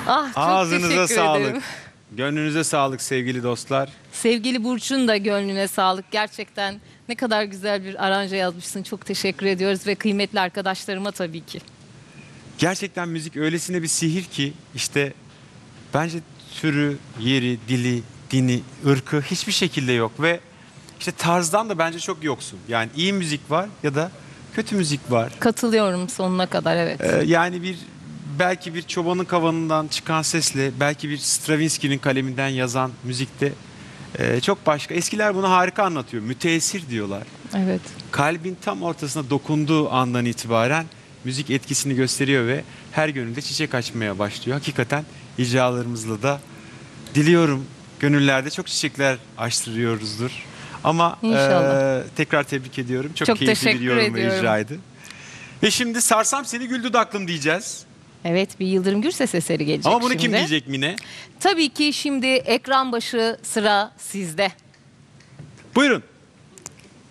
Ah, çok Ağzınıza teşekkür sağlık. ederim. Gönlünüze sağlık sevgili dostlar. Sevgili Burç'un da gönlüne sağlık. Gerçekten ne kadar güzel bir aranje yazmışsın. Çok teşekkür ediyoruz ve kıymetli arkadaşlarıma tabii ki. Gerçekten müzik öylesine bir sihir ki işte bence türü, yeri, dili, dini, ırkı hiçbir şekilde yok ve işte tarzdan da bence çok yoksun. Yani iyi müzik var ya da kötü müzik var. Katılıyorum sonuna kadar, evet. Yani belki bir çobanın kavanından çıkan sesle, belki bir Stravinsky'nin kaleminden yazan müzikte çok başka. Eskiler bunu harika anlatıyor. Müteessir diyorlar. Evet. Kalbin tam ortasına dokunduğu andan itibaren müzik etkisini gösteriyor ve her gönülde çiçek açmaya başlıyor. Hakikaten icralarımızla da diliyorum gönüllerde çok çiçekler açtırıyoruzdur. Ama İnşallah. tekrar tebrik ediyorum. Çok Çok keyifli bir teşekkür yorum ve ediyorum. icraydı. Ve şimdi Sarsam Seni Gül Dudaklım diyeceğiz. Evet, bir Yıldırım Gürses eseri gelecek Ama bunu şimdi. kim diyecek Mine? Tabii ki şimdi ekran başı sıra sizde. Buyurun.